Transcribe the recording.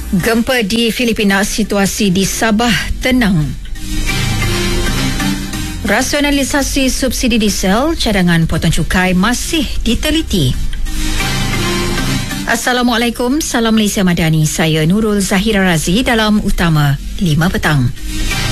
Gempa di Filipina, situasi di Sabah tenang. Rasionalisasi subsidi diesel, cadangan potong cukai masih diteliti. Assalamualaikum, salam Malaysia Madani. Saya Nurul Zahira Razi dalam Utama 5 petang.